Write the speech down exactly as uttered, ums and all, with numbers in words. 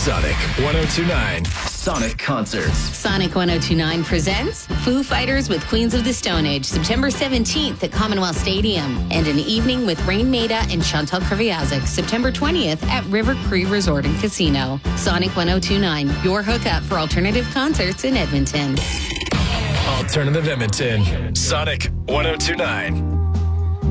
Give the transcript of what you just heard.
Sonic one oh two point nine. Sonic Concerts. Sonic one oh two point nine presents Foo Fighters with Queens of the Stone Age, September seventeenth at Commonwealth Stadium, and an evening with Rain Maida and Chantal Kreviazuk, September twentieth at River Cree Resort and Casino. Sonic one oh two point nine, your hookup for alternative concerts in Edmonton. Alternative Edmonton. Sonic one oh two point nine.